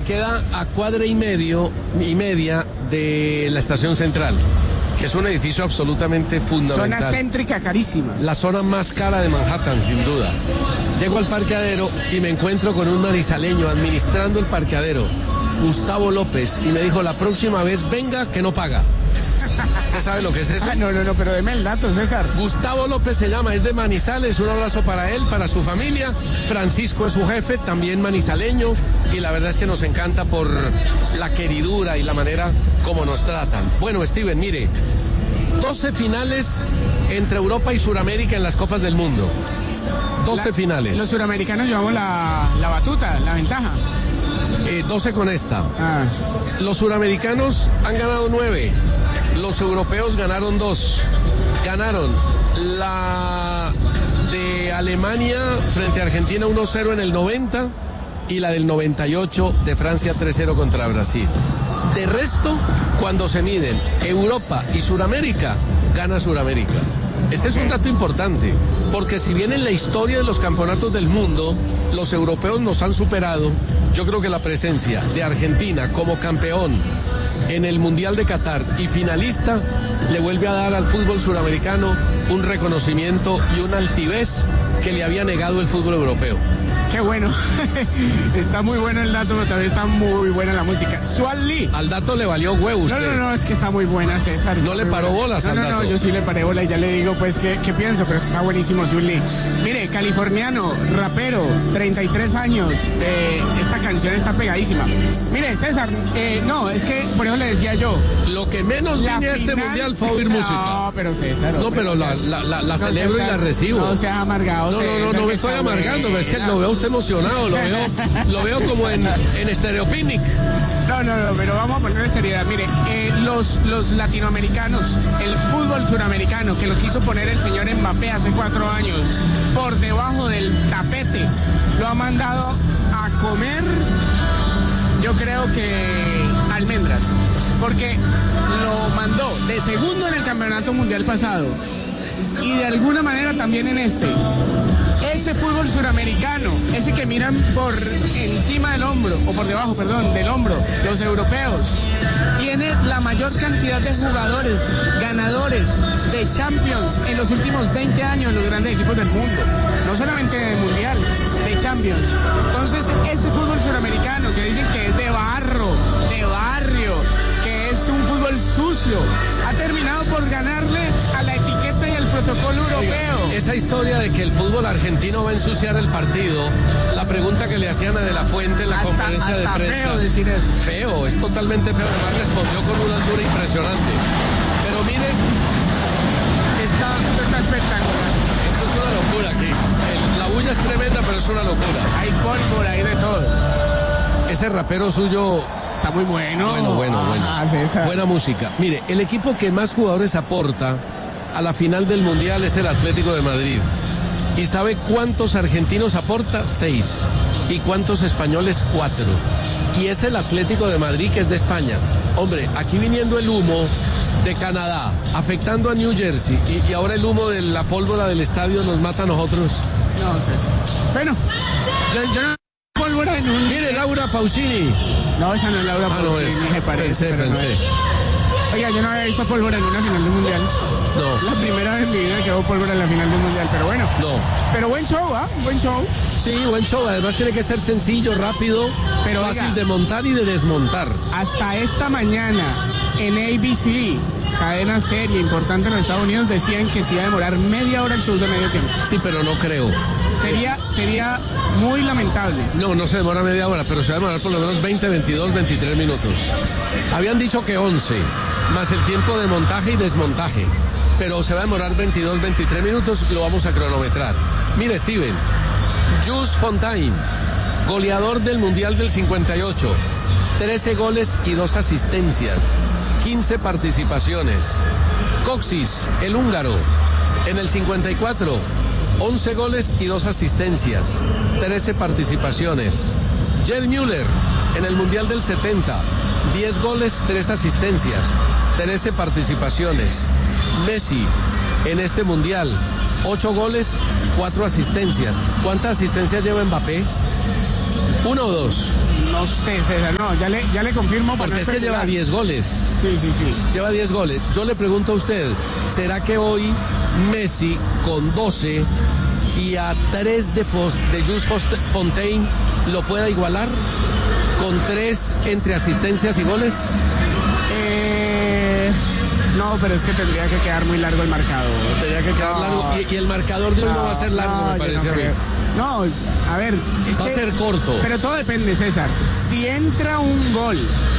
queda a cuadra y media de la estación central, que es un edificio absolutamente fundamental. Zona céntrica carísima. La zona más cara de Manhattan, sin duda. Llego al parqueadero y me encuentro con un manizaleño administrando el parqueadero, Gustavo López, y me dijo, la próxima vez venga que no paga. ¿Usted sabe lo que es eso? No, pero deme el dato, César. Gustavo López se llama, es de Manizales, un abrazo para él, para su familia. Francisco es su jefe, también manizaleño, y la verdad es que nos encanta por la queridura y la manera como nos tratan. Bueno, Steven, mire, 12 finales entre Europa y Sudamérica en las Copas del Mundo. 12 finales. Los suramericanos llevamos la batuta, la ventaja. 12 con esta. Los suramericanos han ganado 9. Los europeos ganaron 2. Ganaron la de Alemania frente a Argentina 1-0 en el 90 y la del 98 de Francia 3-0 contra Brasil. De resto, cuando se miden Europa y Sudamérica, gana Sudamérica. Ese es un dato importante, porque si bien en la historia de los campeonatos del mundo los europeos nos han superado, yo creo que la presencia de Argentina como campeón en el Mundial de Qatar y finalista le vuelve a dar al fútbol suramericano un reconocimiento y una altivez que le había negado el fútbol europeo. Qué bueno. Está muy bueno el dato, pero también está muy buena la música. Swan Lee. Al dato le valió huevo usted. No, es que está muy buena, César. ¿No le paró bolas al dato? No, yo sí le paré bola y ya le digo pues qué pienso, pero está buenísimo Swan Lee. Mire, californiano, rapero, 33 años. Esta canción está pegadísima. Mire, César, no, es que por eso le decía yo. Lo que menos vine a este mundial fue oír música. No, pero César. No, pero la celebro y la recibo. No seas amargado. No me estoy amargando, es que lo veo usted emocionado, lo veo como en Stereo Picnic. No, pero vamos a ponerle seriedad. Mire, los latinoamericanos, el fútbol suramericano, que lo quiso poner el señor Mbappé hace 4 años, por debajo del tapete, lo ha mandado a comer, yo creo que almendras, porque lo mandó de segundo en el campeonato mundial pasado y de alguna manera también en este. Ese fútbol suramericano, ese que miran por encima del hombro, o por debajo, perdón, del hombro, los europeos, tiene la mayor cantidad de jugadores ganadores de Champions en los últimos 20 años en los grandes equipos del mundo. No solamente del Mundial, de Champions. Entonces, ese fútbol suramericano que dicen que es de barrio, que es un fútbol sucio, ha terminado por ganarle a la etiqueta y al protocolo europeo. Esa historia de que el fútbol argentino va a ensuciar el partido, la pregunta que le hacían a De La Fuente en la conferencia de prensa. Feo decir eso. Feo, es totalmente feo. Además respondió con una altura impresionante. Pero miren, esto está espectacular. Esto es una locura aquí. La bulla es tremenda, pero es una locura. Hay pólvora, hay de todo. Ese rapero suyo está muy bueno. Bueno. Buena música. Mire, el equipo que más jugadores aporta a la final del Mundial es el Atlético de Madrid. ¿Y sabe cuántos argentinos aporta? 6. ¿Y cuántos españoles? 4. Y es el Atlético de Madrid, que es de España. Hombre, aquí viniendo el humo de Canadá, afectando a New Jersey, y ahora el humo de la pólvora del estadio nos mata a nosotros. No sé. Bueno, yo no pólvora en un... Mire, Laura Pausini. No, esa no es Laura Pausini, me parece. Pensé. No, oiga, yo no había visto pólvora en una final del Mundial. No. La primera vez en mi vida que veo pólvora en la final del Mundial, pero bueno. No. Pero buen show, Buen show. Sí, buen show. Además tiene que ser sencillo, rápido, pero fácil de montar y de desmontar. Hasta esta mañana en ABC, cadena serie importante en los Estados Unidos, decían que se iba a demorar media hora el show de medio tiempo. Sí, pero no creo. Sería muy lamentable. No se demora media hora, pero se va a demorar por lo menos 20, 22, 23 minutos. Habían dicho que 11, más el tiempo de montaje y desmontaje. Pero se va a demorar 22, 23 minutos, lo vamos a cronometrar. Mire, Steven, Jules Fontaine, goleador del Mundial del 58, 13 goles y 2 asistencias, 15 participaciones. Coxis, el húngaro, en el 54, 11 goles y 2 asistencias, 13 participaciones. Gerd Müller, en el Mundial del 70, 10 goles, 3 asistencias, 13 participaciones. Messi, en este Mundial, 8 goles, 4 asistencias. ¿Cuántas asistencias lleva Mbappé? ¿1 o 2? No No sé, César, no, ya le confirmo. Porque es que lleva 10 goles. Sí. Lleva 10 goles. Yo le pregunto a usted, ¿será que hoy Messi con 12 y a 3 de Jules Fontaine lo pueda igualar? ¿Con 3 entre asistencias y goles? No, pero es que tendría que quedar muy largo el marcador. Tendría que quedar largo. Y el marcador de hoy no va a ser largo, me parece a mí. No, a ver. Va a ser corto. Pero todo depende, César. Si entra un gol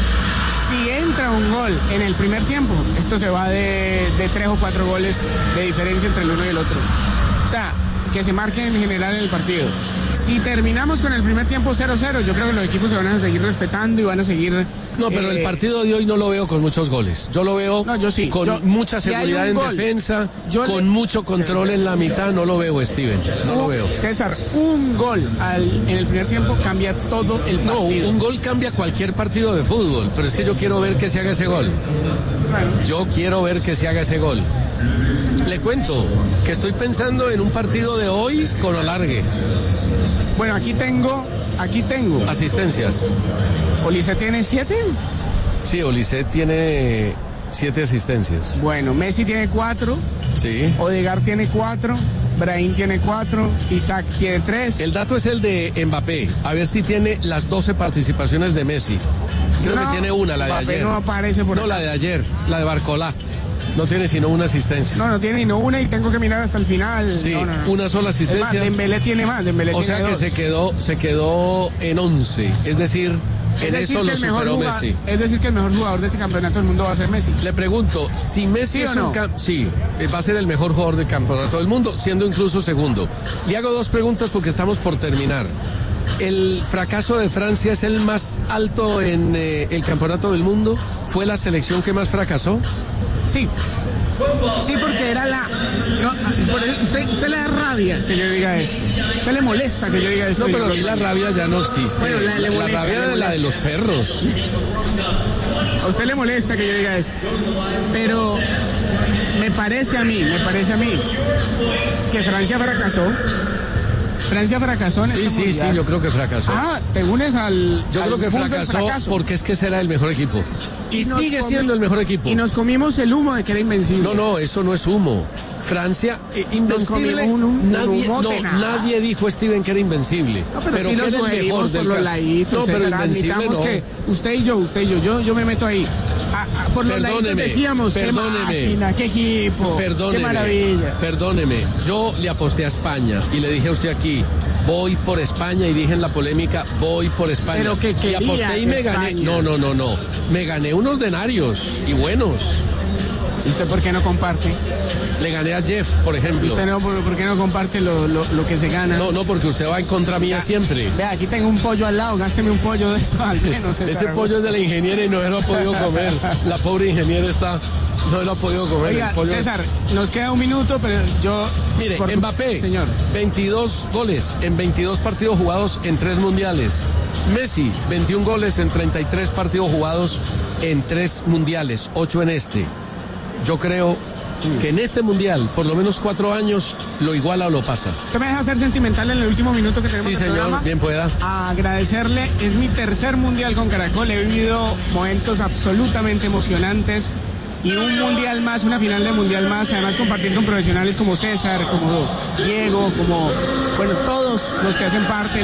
en el primer tiempo, esto se va de 3 o 4 goles de diferencia entre el uno y el otro. O sea, que se marque en general en el partido. Si terminamos con el primer tiempo 0-0, yo creo que los equipos se van a seguir respetando y van a seguir... No, pero el partido de hoy no lo veo con muchos goles. Yo lo veo con mucha seguridad en defensa, con mucho control en la mitad. No lo veo, Steven. No lo veo. César, un gol en el primer tiempo cambia todo el partido. No, un gol cambia cualquier partido de fútbol, pero es que yo quiero ver que se haga ese gol. Yo quiero ver que se haga ese gol. Le cuento que estoy pensando en un partido de hoy con alargue. Bueno, aquí tengo. Asistencias. ¿Olise tiene 7? Sí, Olise tiene 7 asistencias. Bueno, Messi tiene 4. Sí. Odegaard tiene 4. Brahim tiene 4. Isaac tiene 3. El dato es el de Mbappé. A ver si tiene las 12 participaciones de Messi. Creo que tiene una, la de Mbappé ayer. No aparece por acá. La de ayer, la de Barcolá. No tiene sino una asistencia. No tiene sino una y tengo que mirar hasta el final. Sí, una sola asistencia. Es más, Dembélé tiene más. O sea que se quedó en 11. Es decir, en eso lo superó Messi. Es decir, que el mejor jugador de este campeonato del mundo va a ser Messi. Le pregunto, si Messi es un... Sí, va a ser el mejor jugador del campeonato del mundo, siendo incluso segundo. Le hago 2 preguntas porque estamos por terminar. ¿El fracaso de Francia es el más alto en el campeonato del mundo? ¿Fue la selección que más fracasó? Sí, porque era la... No, usted le da rabia que yo diga esto. Usted le molesta que yo diga esto. No, pero la rabia ya no existe. Bueno, la rabia es la de los perros. A usted le molesta que yo diga esto. Pero me parece a mí que Francia fracasó. Francia fracasó en este mundial. Sí, yo creo que fracasó. ¿Te unes al... Yo creo que fracasó porque es que ese era el mejor equipo. Y sigue siendo el mejor equipo. Y nos comimos el humo de que era invencible. No, eso no es humo. Francia, invencible. Nadie dijo, Steven, que era invencible. No, pero sí que era el mejor del laditos, pero invencible no. Que usted y yo me meto ahí. Por los laditos decíamos, qué máquina, qué equipo, qué maravilla. Perdóneme, yo le aposté a España y le dije a usted aquí, voy por España, y dije en la polémica, voy por España. Pero que le aposté y me gané. No. Me gané unos denarios y buenos. ¿Y usted por qué no comparte? Le gané a Jeff, por ejemplo. ¿Usted por qué no comparte lo que se gana? No, porque usted va en contra mía siempre. Vea, aquí tengo un pollo al lado, gásteme un pollo de eso al menos. Ese pollo es de la ingeniera y no se lo ha podido comer. La pobre ingeniera no lo ha podido comer. Oiga, César, nos queda un minuto, pero yo... Mire, Mbappé, señor, 22 goles en 22 partidos jugados en 3 mundiales. Messi, 21 goles en 33 partidos jugados en 3 mundiales, 8 en este. Yo creo que en este mundial, por lo menos 4 años, lo iguala o lo pasa. ¿Usted me deja ser sentimental en el último minuto que tenemos? Sí, señor, programa? Bien pueda. Agradecerle, es mi tercer mundial con Caracol, he vivido momentos absolutamente emocionantes. Y un mundial más, una final de mundial más, además compartir con profesionales como César, como Diego, como, bueno, todos los que hacen parte,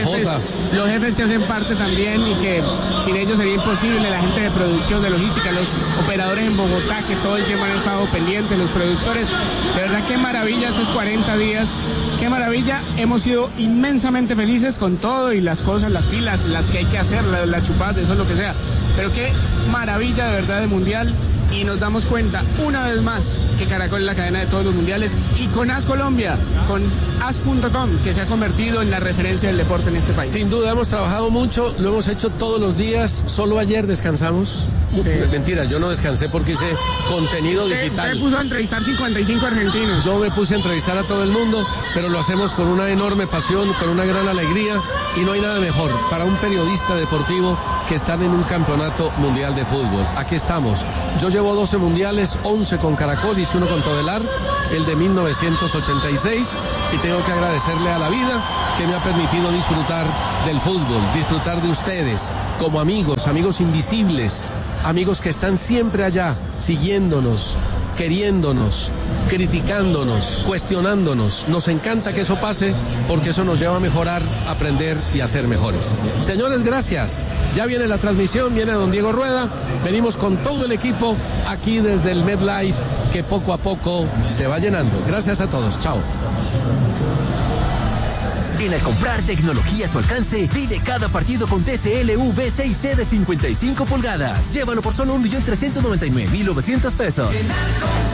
los jefes que hacen parte también, y que sin ellos sería imposible, la gente de producción, de logística, los operadores en Bogotá, que todo el tiempo han estado pendientes, los productores, de verdad qué maravilla estos 40 días, qué maravilla, hemos sido inmensamente felices con todo y las cosas, las filas, las que hay que hacer, la chupada, eso es lo que sea, pero qué maravilla de verdad de mundial. Y nos damos cuenta una vez más que Caracol es la cadena de todos los mundiales, y con AS Colombia, con AS.com, que se ha convertido en la referencia del deporte en este país. Sin duda hemos trabajado mucho, lo hemos hecho todos los días, solo ayer descansamos. Sí. Mentira, yo no descansé porque hice contenido digital. Usted puso a entrevistar 55 argentinos. Yo me puse a entrevistar a todo el mundo, pero lo hacemos con una enorme pasión, con una gran alegría, y no hay nada mejor para un periodista deportivo que estar en un campeonato mundial de fútbol. Aquí estamos. Yo llevo 12 mundiales, 11 con Caracol, hice uno con Todelar, el de 1986, y tengo que agradecerle a la vida que me ha permitido disfrutar del fútbol, disfrutar de ustedes como amigos, amigos invisibles, amigos que están siempre allá, siguiéndonos, queriéndonos, criticándonos, cuestionándonos. Nos encanta que eso pase porque eso nos lleva a mejorar, aprender y a ser mejores. Señores, gracias. Ya viene la transmisión, viene don Diego Rueda. Venimos con todo el equipo aquí desde el MetLife que poco a poco se va llenando. Gracias a todos. Chao. En al comprar tecnología a tu alcance, vive cada partido con TCL V6C de 55 pulgadas. Llévalo por solo 1.399.900 pesos.